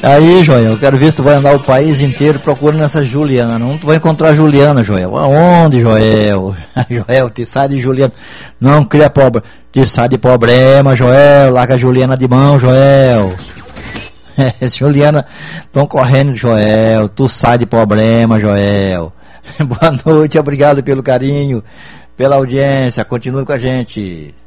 Aí, Joel, eu quero ver se tu vai andar o país inteiro procurando essa Juliana. Não tu vai encontrar a Juliana, Joel. Aonde, Joel? Joel, te sai de Juliana. Não cria pobre. Te sai de problema, Joel. Larga a Juliana de mão, Joel. Juliana, estão correndo, Joel. Tu sai de problema, Joel. Boa noite, obrigado pelo carinho, pela audiência. Continue com a gente.